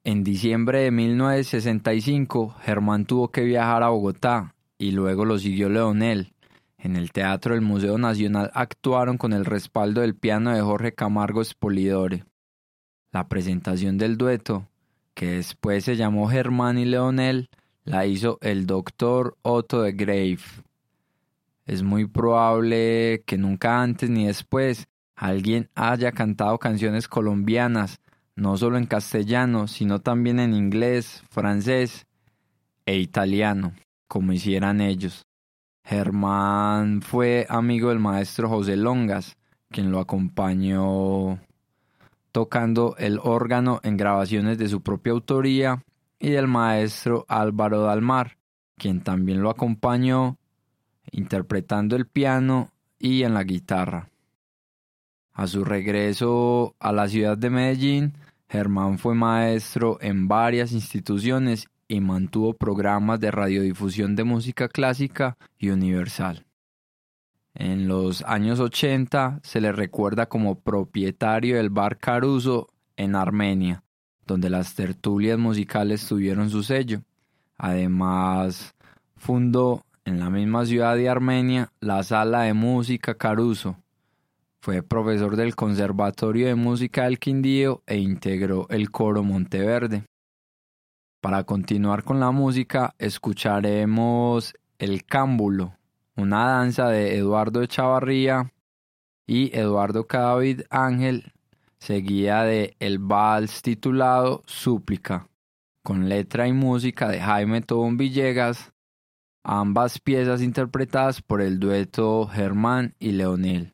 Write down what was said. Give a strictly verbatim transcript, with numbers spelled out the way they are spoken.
En diciembre de mil novecientos sesenta y cinco, Germán tuvo que viajar a Bogotá y luego lo siguió Leonel. En el Teatro del Museo Nacional actuaron con el respaldo del piano de Jorge Camargo Spolidore. La presentación del dueto, que después se llamó Germán y Leonel, la hizo el doctor Otto de Grave. Es muy probable que nunca antes ni después alguien haya cantado canciones colombianas, no solo en castellano, sino también en inglés, francés e italiano, como hicieran ellos. Germán fue amigo del maestro José Longas, quien lo acompañó tocando el órgano en grabaciones de su propia autoría, y del maestro Álvaro Dalmar, quien también lo acompañó interpretando el piano y en la guitarra. A su regreso a la ciudad de Medellín, Germán fue maestro en varias instituciones y mantuvo programas de radiodifusión de música clásica y universal. En los años ochenta se le recuerda como propietario del bar Caruso en Armenia, donde las tertulias musicales tuvieron su sello. Además, fundó en la misma ciudad de Armenia la Sala de Música Caruso. Fue profesor del Conservatorio de Música del Quindío e integró el Coro Monteverde. Para continuar con la música, escucharemos El Cámbulo, una danza de Eduardo Echavarría y Eduardo Cadavid Ángel, seguida de el vals titulado Súplica, con letra y música de Jaime Tobón Villegas, ambas piezas interpretadas por el dueto Germán y Leonel.